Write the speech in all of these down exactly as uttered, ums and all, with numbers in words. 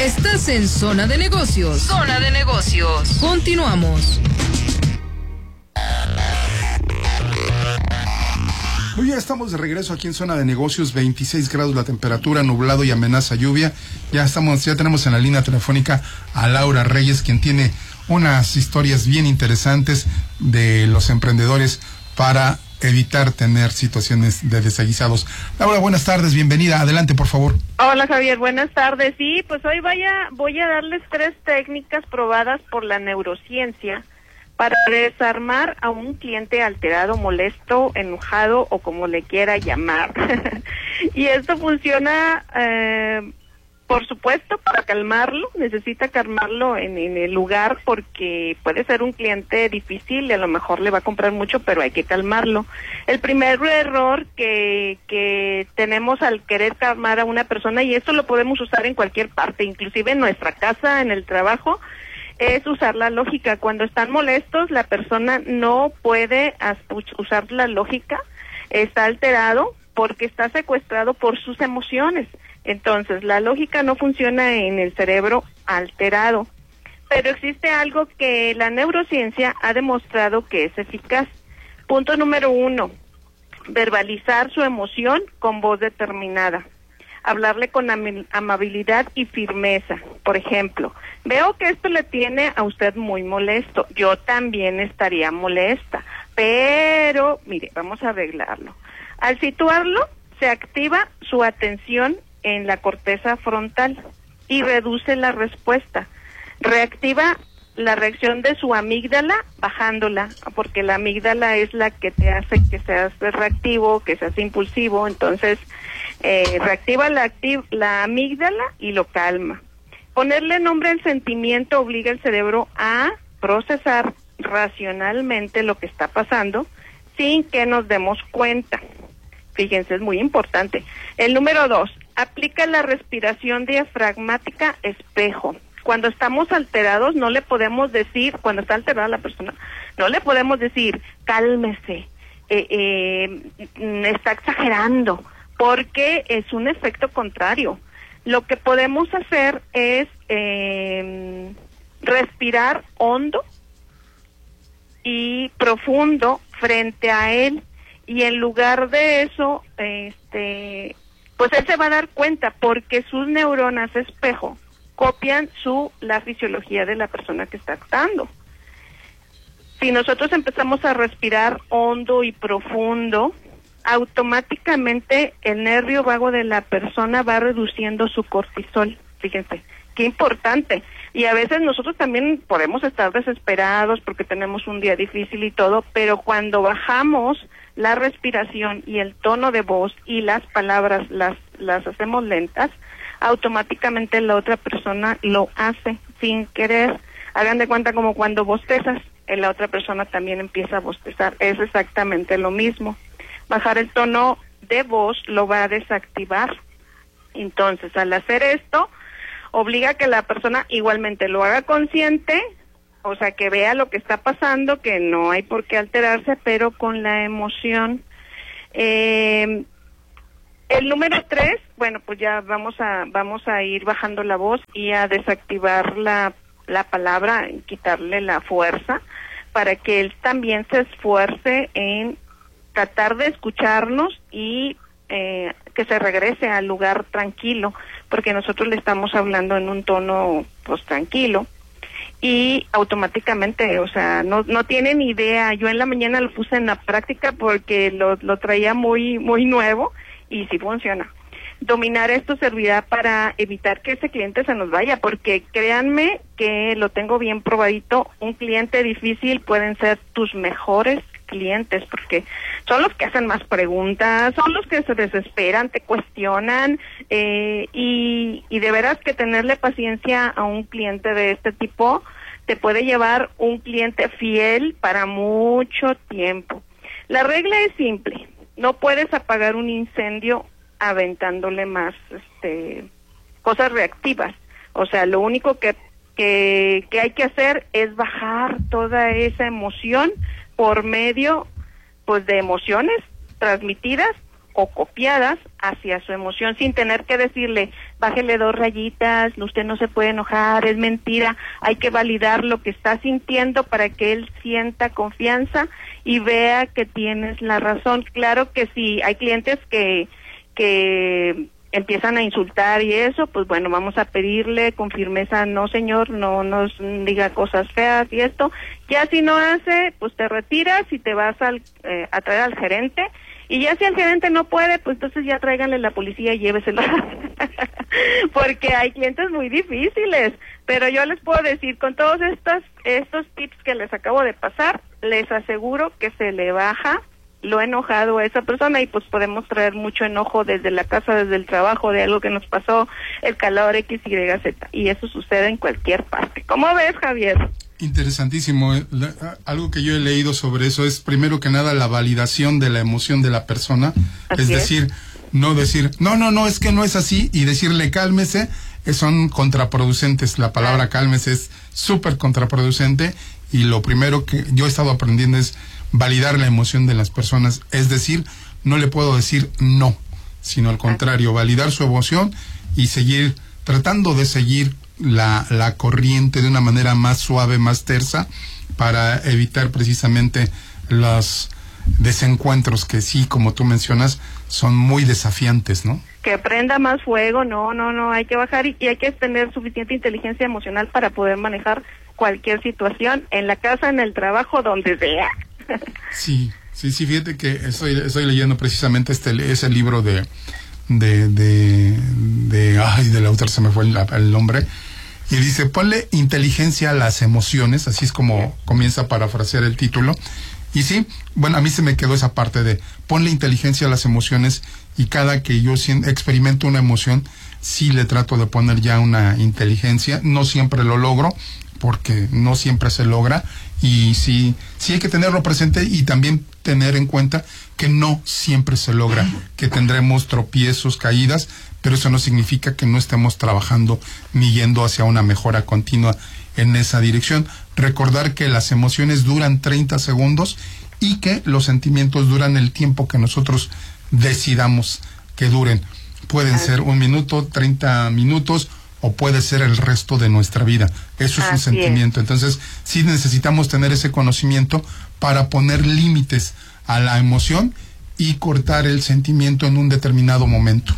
Estás en Zona de Negocios. Zona de Negocios. Continuamos. Muy bien, estamos de regreso aquí en Zona de Negocios, veintiséis grados la temperatura, nublado y amenaza lluvia. Ya estamos, ya tenemos en la línea telefónica a Laura Reyes, quien tiene unas historias bien interesantes de los emprendedores para evitar tener situaciones de desaguisados. Laura, buenas tardes, bienvenida, adelante por favor. Hola Javier, buenas tardes. Sí, pues hoy vaya, voy a darles tres técnicas probadas por la neurociencia para desarmar a un cliente alterado, molesto, enojado o como le quiera llamar. Y esto funciona, eh, por supuesto, para calmarlo. Necesita calmarlo en, en el lugar porque puede ser un cliente difícil y a lo mejor le va a comprar mucho, pero hay que calmarlo. El primer error que, que tenemos al querer calmar a una persona, y esto lo podemos usar en cualquier parte, inclusive en nuestra casa, en el trabajo, es usar la lógica. Cuando están molestos, la persona no puede usar la lógica, está alterado porque está secuestrado por sus emociones. Entonces, la lógica no funciona en el cerebro alterado. Pero existe algo que la neurociencia ha demostrado que es eficaz. Punto número uno, verbalizar su emoción con voz determinada. Hablarle con am- amabilidad y firmeza. Por ejemplo, veo que esto le tiene a usted muy molesto. Yo también estaría molesta, pero, mire, vamos a arreglarlo. Al situarlo, se activa su atención en la corteza frontal y reduce la respuesta. Reactiva la reacción de su amígdala bajándola, porque la amígdala es la que te hace que seas reactivo, que seas impulsivo. Entonces, eh, reactiva la, activ- la amígdala y lo calma. Ponerle nombre al sentimiento obliga al cerebro a procesar racionalmente lo que está pasando sin que nos demos cuenta. Fíjense, es muy importante. El número dos, aplica la respiración diafragmática espejo. Cuando estamos alterados no le podemos decir, cuando está alterada la persona, no le podemos decir, cálmese, eh, eh, está exagerando, porque es un efecto contrario. Lo que podemos hacer es eh, respirar hondo y profundo frente a él, y en lugar de eso, este, pues él se va a dar cuenta porque sus neuronas espejo copian su la fisiología de la persona que está actuando. Si nosotros empezamos a respirar hondo y profundo, automáticamente el nervio vago de la persona va reduciendo su cortisol. Fíjense, qué importante. Y a veces nosotros también podemos estar desesperados porque tenemos un día difícil y todo, pero cuando bajamos la respiración y el tono de voz y las palabras las las hacemos lentas, automáticamente la otra persona lo hace sin querer. Hagan de cuenta como cuando bostezas, la otra persona también empieza a bostezar. Es exactamente lo mismo. Bajar el tono de voz lo va a desactivar. Entonces, al hacer esto, obliga a que la persona igualmente lo haga consciente, o sea, que vea lo que está pasando, que no hay por qué alterarse, pero con la emoción. Eh, el número tres, bueno, pues ya vamos a vamos a ir bajando la voz y a desactivar la, la palabra, quitarle la fuerza, para que él también se esfuerce en tratar de escucharnos y eh, que se regrese al lugar tranquilo, porque nosotros le estamos hablando en un tono pues tranquilo y automáticamente, o sea, no no tiene ni idea. Yo en la mañana lo puse en la práctica porque lo, lo traía muy muy nuevo y sí funciona. Dominar esto servirá para evitar que ese cliente se nos vaya, porque créanme que lo tengo bien probadito, un cliente difícil pueden ser tus mejores clientes, porque son los que hacen más preguntas, son los que se desesperan, te cuestionan, eh, y, y de veras que tenerle paciencia a un cliente de este tipo te puede llevar un cliente fiel para mucho tiempo. La regla es simple, no puedes apagar un incendio aventándole más este cosas reactivas. O sea, lo único que, que, que hay que hacer es bajar toda esa emoción por medio pues de emociones transmitidas o copiadas hacia su emoción, sin tener que decirle, bájele dos rayitas, usted no se puede enojar, es mentira. Hay que validar lo que está sintiendo para que él sienta confianza y vea que tienes la razón. Claro que sí, hay clientes que que empiezan a insultar y eso, pues bueno, vamos a pedirle con firmeza, no señor, no nos diga cosas feas y esto. Ya si no hace, pues te retiras y te vas al, eh, a traer al gerente. Y ya si el gerente no puede, pues entonces ya tráiganle la policía y lléveselo. Porque hay clientes muy difíciles. Pero yo les puedo decir, con todos estos, estos tips que les acabo de pasar, les aseguro que se le baja lo enojado a esa persona, y pues podemos traer mucho enojo desde la casa, desde el trabajo, de algo que nos pasó, el calor X, Y, Z, y eso sucede en cualquier parte. ¿Cómo ves, Javier? Interesantísimo. Algo que yo he leído sobre eso es, primero que nada, la validación de la emoción de la persona. Así es decir, es. no decir, no, no, no, es que no es así, y decirle cálmese, son contraproducentes. La palabra cálmese es súper contraproducente, y lo primero que yo he estado aprendiendo es validar la emoción de las personas. Es decir, no le puedo decir no, sino al contrario, validar su emoción y seguir, tratando de seguir la, la corriente de una manera más suave, más tersa, para evitar precisamente los desencuentros que sí, como tú mencionas, son muy desafiantes, ¿no? Que prenda más fuego, no, no, no, hay que bajar y, y hay que tener suficiente inteligencia emocional para poder manejar cualquier situación, en la casa, en el trabajo, donde sea. Sí, sí, sí, fíjate que estoy, estoy leyendo precisamente este ese libro de, de, de, de, ay, del autor se me fue el, el nombre, y dice, ponle inteligencia a las emociones, así es como comienza a parafrasear el título. Y sí, bueno, a mí se me quedó esa parte de ponle inteligencia a las emociones, y cada que yo experimento una emoción, sí le trato de poner ya una inteligencia. No siempre lo logro, porque no siempre se logra, y sí, sí hay que tenerlo presente y también tener en cuenta que no siempre se logra, que tendremos tropiezos, caídas, pero eso no significa que no estemos trabajando ni yendo hacia una mejora continua en esa dirección. Recordar que las emociones duran treinta segundos y que los sentimientos duran el tiempo que nosotros decidamos que duren. Pueden ser un minuto, treinta minutos, o puede ser el resto de nuestra vida. Eso es un sentimiento. Entonces, sí necesitamos tener ese conocimiento para poner límites a la emoción y cortar el sentimiento en un determinado momento.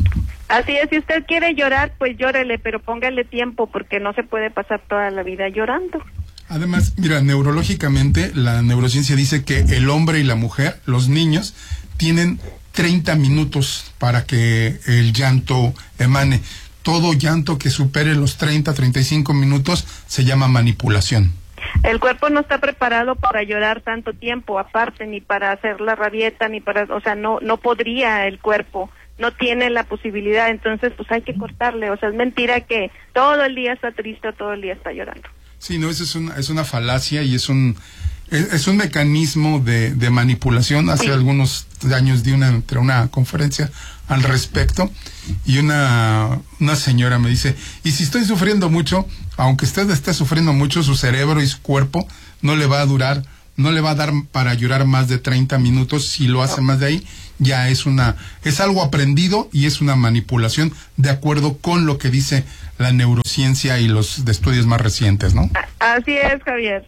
Así es, si usted quiere llorar, pues llórele, pero póngale tiempo, porque no se puede pasar toda la vida llorando. Además, mira, neurológicamente, la neurociencia dice que el hombre y la mujer, los niños, tienen treinta minutos para que el llanto emane. Todo llanto que supere los treinta, treinta y cinco minutos se llama manipulación. El cuerpo no está preparado para llorar tanto tiempo, aparte, ni para hacer la rabieta, ni para, o sea, no no podría el cuerpo, no tiene la posibilidad, entonces pues hay que cortarle. O sea, es mentira que todo el día está triste o todo el día está llorando. Sí, no, eso es una, es una falacia, y es un es, es un mecanismo de, de manipulación. Hace sí. algunos años di una, entre una conferencia al respecto, y una, una señora me dice, y si estoy sufriendo mucho, aunque usted esté sufriendo mucho, su cerebro y su cuerpo no le va a durar, no le va a dar para llorar más de treinta minutos. Si lo hace más de ahí, ya es una, es algo aprendido y es una manipulación, de acuerdo con lo que dice la neurociencia y los de estudios más recientes, ¿no? Así es, Javier.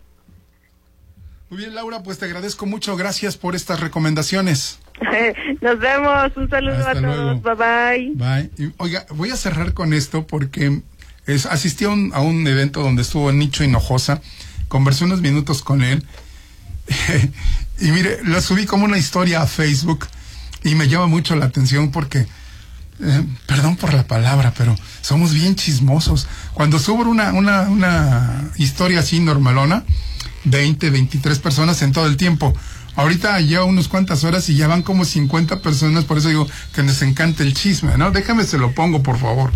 Muy bien, Laura, pues te agradezco mucho, gracias por estas recomendaciones. Nos vemos, un saludo Hasta a todos, luego. bye bye. Bye. Y, oiga, voy a cerrar con esto porque es, asistí a un, a un evento donde estuvo Nicho Hinojosa, conversé unos minutos con él, y mire, lo subí como una historia a Facebook, y me llama mucho la atención porque, eh, perdón por la palabra, pero somos bien chismosos. Cuando subo una, una, una historia así normalona, veinte, veintitrés personas en todo el tiempo. Ahorita lleva unos cuantas horas y ya van como cincuenta personas, por eso digo que nos encanta el chisme, ¿no? Déjame se lo pongo, por favor.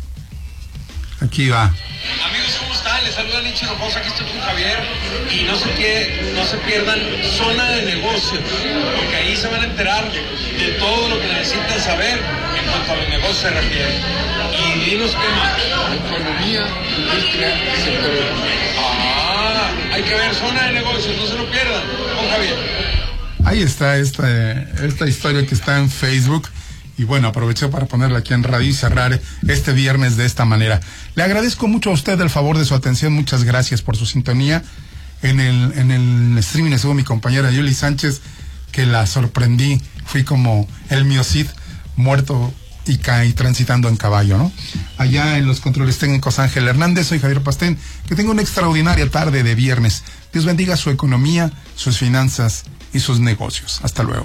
Aquí va. Amigos, ¿cómo están? Les saluda Nicho Hinojosa, aquí estoy con Javier, y no se, que, no se pierdan Zona de Negocios, porque ahí se van a enterar de todo lo que necesitan saber en cuanto a los negocios se refiere. Y dinos qué más. Economía, industria, sector. Ah, hay que ver Zona de Negocios, no se lo pierdan, con Javier. Ahí está esta, esta historia que está en Facebook. Y bueno, aproveché para ponerla aquí en radio y cerrar este viernes de esta manera. Le agradezco mucho a usted el favor de su atención. Muchas gracias por su sintonía. En el, en el streaming estuvo mi compañera Yuli Sánchez, que la sorprendí. Fui como el Miocid, muerto y, ca y transitando en caballo, ¿no? Allá en los controles técnicos Ángel Hernández, soy Javier Pastén. Que tenga una extraordinaria tarde de viernes. Dios bendiga su economía, sus finanzas y sus negocios. Hasta luego.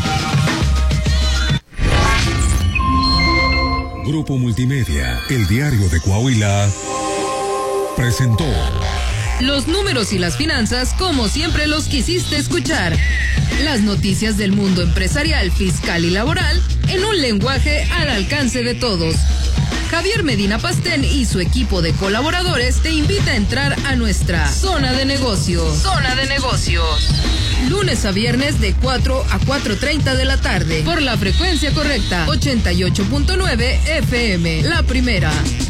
Grupo Multimedia, el diario de Coahuila, presentó los números y las finanzas como siempre los quisiste escuchar. Las noticias del mundo empresarial, fiscal y laboral en un lenguaje al alcance de todos. Javier Medina Pastén y su equipo de colaboradores te invita a entrar a nuestra Zona de Negocios. Zona de Negocios. Lunes a viernes de cuatro a cuatro treinta de la tarde por la frecuencia correcta ochenta y ocho punto nueve F M, la primera.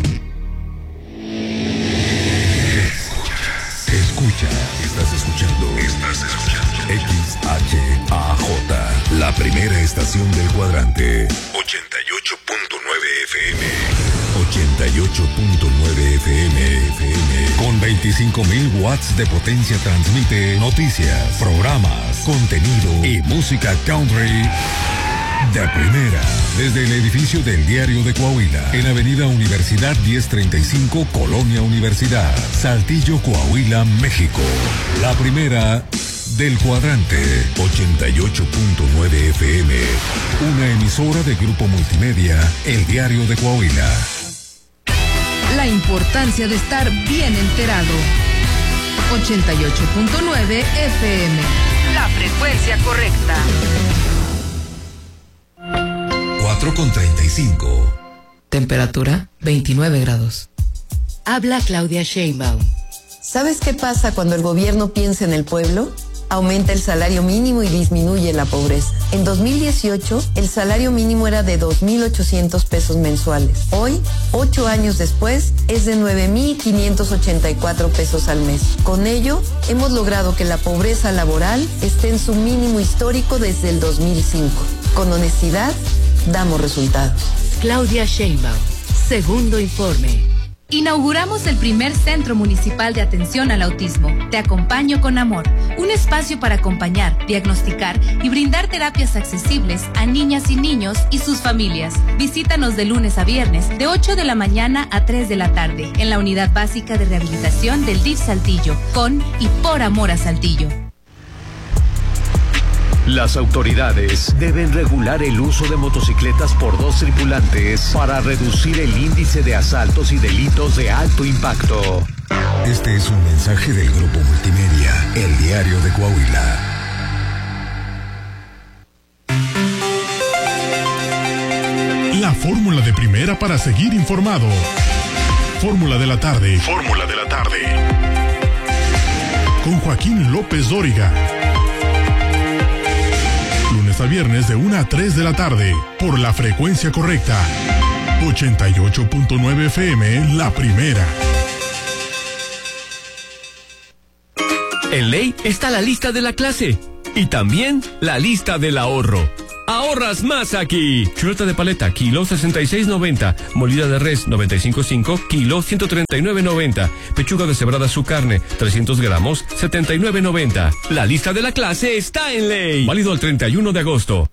Escucha, estás escuchando, estás escuchando X H A J, la primera estación del cuadrante. ochenta y ocho punto nueve F M. ochenta y ocho punto nueve F M. F M. Con veinticinco mil watts de potencia transmite noticias, programas, contenido y música country de primera. Desde el edificio del Diario de Coahuila, en Avenida Universidad diez treinta y cinco, Colonia Universidad, Saltillo, Coahuila, México. La primera del cuadrante, ochenta y ocho punto nueve F M. Una emisora de Grupo Multimedia, el Diario de Coahuila. La importancia de estar bien enterado. ochenta y ocho punto nueve F M. La frecuencia correcta. cuatro con treinta y cinco. Temperatura veintinueve grados. Habla Claudia Sheinbaum. ¿Sabes qué pasa cuando el gobierno piensa en el pueblo? Aumenta el salario mínimo y disminuye la pobreza. En dos mil dieciocho, el salario mínimo era de dos mil ochocientos pesos mensuales. Hoy, ocho años después, es de nueve mil quinientos ochenta y cuatro pesos al mes. Con ello, hemos logrado que la pobreza laboral esté en su mínimo histórico desde el dos mil cinco. Con honestidad, damos resultados. Claudia Sheinbaum, segundo informe. Inauguramos el primer Centro Municipal de Atención al Autismo. Te acompaño con amor. Un espacio para acompañar, diagnosticar y brindar terapias accesibles a niñas y niños y sus familias. Visítanos de lunes a viernes, de ocho de la mañana a tres de la tarde, en la Unidad Básica de Rehabilitación del D I F Saltillo, con y por amor a Saltillo. Las autoridades deben regular el uso de motocicletas por dos tripulantes para reducir el índice de asaltos y delitos de alto impacto. Este es un mensaje del Grupo Multimedia, el Diario de Coahuila. La fórmula de primera para seguir informado. Fórmula de la tarde. Fórmula de la tarde. Con Joaquín López Dóriga. Lunes a viernes de una a tres de la tarde, por la frecuencia correcta. ochenta y ocho punto nueve F M, la primera. En Ley está la lista de la clase y también la lista del ahorro. Ahorras más aquí. Chuleta de paleta, kilo sesenta y seis noventa. Molida de res, noventa y cinco punto cinco, kilo ciento treinta y nueve noventa. Pechuga deshebrada su carne, trescientos gramos, setenta y nueve noventa. La lista de la clase está en Ley. Válido al treinta y uno de agosto.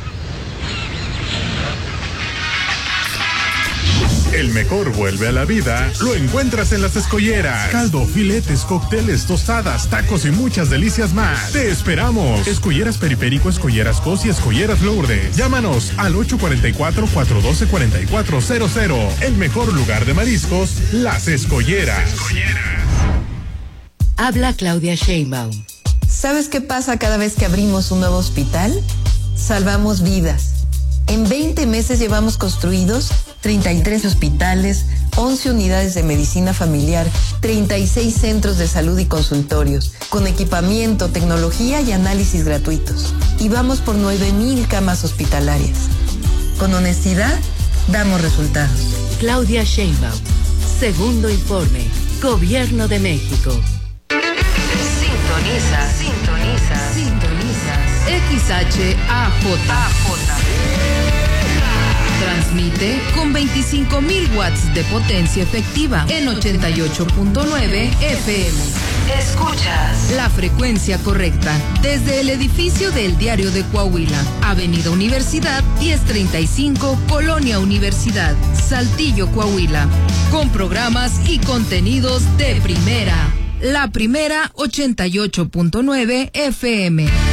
El mejor vuelve a la vida, lo encuentras en Las Escolleras. Caldo, filetes, cócteles, tostadas, tacos y muchas delicias más. ¡Te esperamos! Escolleras Periférico, Escolleras Cos y Escolleras Lourdes. Llámanos al ocho cuatro cuatro, cuatro uno dos, cuatro cuatro cero cero. El mejor lugar de mariscos, Las Escolleras. Las Escolleras. Habla Claudia Sheinbaum. ¿Sabes qué pasa cada vez que abrimos un nuevo hospital? Salvamos vidas. En veinte meses llevamos construidos treinta y tres hospitales, once unidades de medicina familiar, treinta y seis centros de salud y consultorios, con equipamiento, tecnología y análisis gratuitos. Y vamos por nueve mil camas hospitalarias. Con honestidad, damos resultados. Claudia Sheinbaum, segundo informe, Gobierno de México. Sintoniza, sintoniza, sintoniza. X H A J. Transmite con veinticinco mil watts de potencia efectiva en ochenta y ocho punto nueve F M. Escuchas la frecuencia correcta desde el edificio del Diario de Coahuila, Avenida Universidad diez treinta y cinco, Colonia Universidad, Saltillo, Coahuila, con programas y contenidos de primera. La Primera ochenta y ocho punto nueve F M.